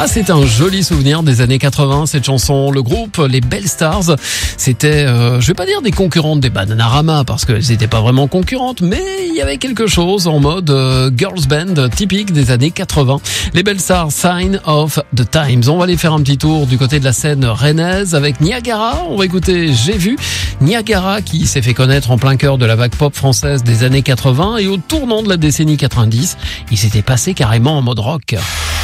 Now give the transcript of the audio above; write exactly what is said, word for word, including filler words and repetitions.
Ah, c'est un joli souvenir des années quatre-vingts, cette chanson. Le groupe, les Belle Stars, c'était, euh, je vais pas dire des concurrentes des Bananarama, parce qu'elles n'étaient pas vraiment concurrentes, mais il y avait quelque chose en mode euh, girls band typique des années quatre-vingts. Les Belle Stars, Sign of the Times. On va aller faire un petit tour du côté de la scène rennaise avec Niagara. On va écouter J'ai vu. Niagara qui s'est fait connaître en plein cœur de la vague pop française des années quatre-vingts et au tournant de la décennie quatre-vingt-dix, il s'était passé carrément en mode rock.